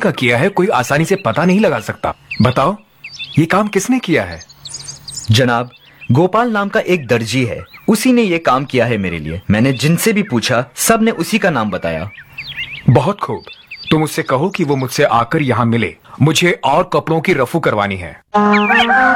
का किया है कोई आसानी से पता नहीं लगा सकता। बताओ, ये काम किसने किया है? जनाब, गोपाल नाम का एक दर्जी है, उसी ने ये काम किया है मेरे लिए। मैंने जिनसे भी पूछा सब ने उसी का नाम बताया। बहुत खूब, तुम उससे कहो कि वो मुझसे आकर यहाँ मिले। मुझे और कपड़ों की रफू करवानी है।